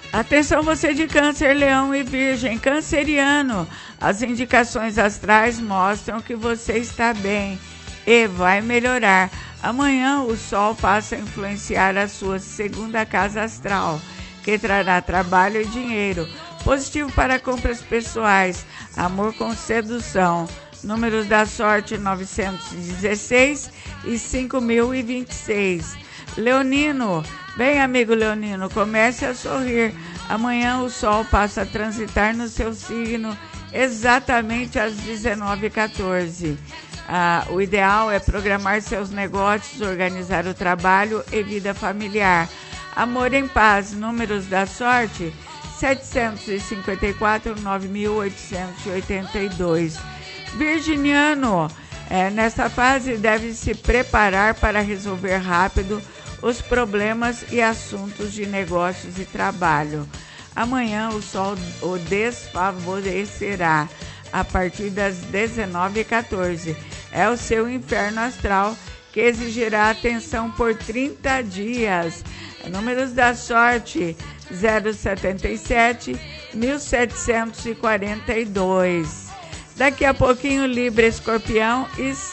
Atenção você de Câncer, Leão e Virgem, canceriano. As indicações astrais mostram que você está bem e vai melhorar. Amanhã o Sol passa a influenciar a sua segunda casa astral, que trará trabalho e dinheiro. Positivo para compras pessoais, amor com sedução. Números da sorte 916 e 5026. Leonino, bem amigo Leonino, comece a sorrir. Amanhã o Sol passa a transitar no seu signo exatamente às 19h14. O ideal é programar seus negócios, organizar o trabalho e vida familiar. Amor em paz, números da sorte 754 9882. Virginiano, nesta fase deve se preparar para resolver rápido os problemas e assuntos de negócios e trabalho. Amanhã o Sol o desfavorecerá a partir das 19h14. É o seu inferno astral que exigirá atenção por 30 dias. Números da sorte 077 1742. Daqui a pouquinho, Libra, Escorpião e